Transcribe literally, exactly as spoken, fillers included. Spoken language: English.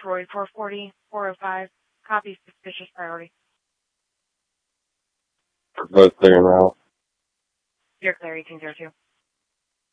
Troy four forty, four oh five. Copy suspicious priority. We're both clear and route. You're clear, eighteen oh two.